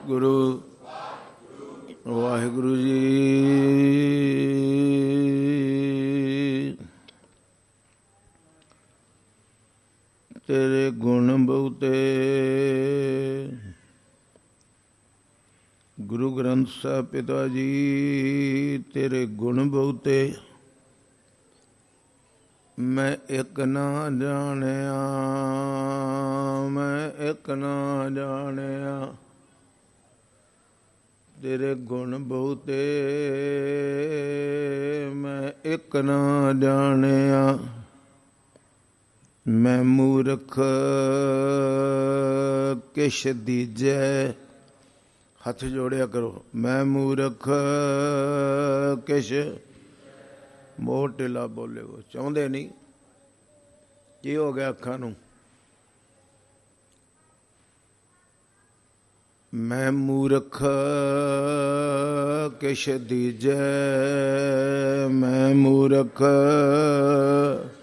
ਵਾਹਿਗੁਰੂ ਵਾਹਿਗੁਰੂ ਜੀ। ਤੇਰੇ ਗੁਣ ਬਹੁਤੇ ਗੁਰੂ ਗ੍ਰੰਥ ਸਾਹਿਬ ਪਿਤਾ ਜੀ, ਤੇਰੇ ਗੁਣ ਬਹੁਤੇ ਮੈਂ ਇੱਕ ਨਾ ਜਾਣਿਆ, ਮੈਂ ਇੱਕ ਨਾ ਜਾਣਿਆ। ਤੇਰੇ ਗੁਣ ਬਹੁਤੇ ਮੈਂ ਇੱਕ ਨਾ ਜਾਣਿਆ। ਮੈਂ ਮੂਰਖ ਕਿਛ ਦੀਜੈ, ਹੱਥ ਜੋੜਿਆ ਕਰੋ। ਮੈਂ ਮੂਰਖ ਕਿਛ, ਮੋਹ ਢਿੱਲਾ ਬੋਲੇ ਉਹ ਚਾਹੁੰਦੇ ਨਹੀਂ। ਕੀ ਹੋ ਗਿਆ ਅੱਖਾਂ ਨੂੰ? ਮੈਂ ਮੂਰਖ ਕਿਛ ਦੀਜੈ, ਮੈਂ ਮੂਰਖ